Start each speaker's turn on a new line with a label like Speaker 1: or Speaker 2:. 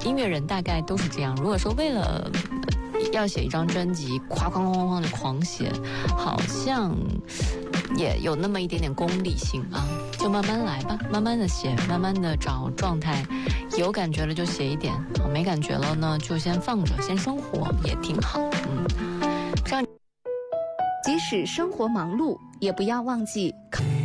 Speaker 1: 音乐人大概都是这样。如果说为了要写一张专辑，哐哐哐哐的狂写，好像也有那么一点点功利性啊，就慢慢来吧，慢慢的写，慢慢的找状态，有感觉了就写一点，没感觉了呢就先放着，先生活也挺好。
Speaker 2: 即使生活忙碌，也不要忘记